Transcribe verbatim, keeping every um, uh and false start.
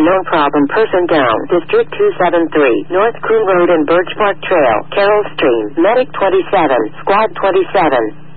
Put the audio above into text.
no problem. Person down. District two seven three. North Coon Road and Birch Park Trail. Carroll Stream. Medic twenty-seven. Squad twenty-seven.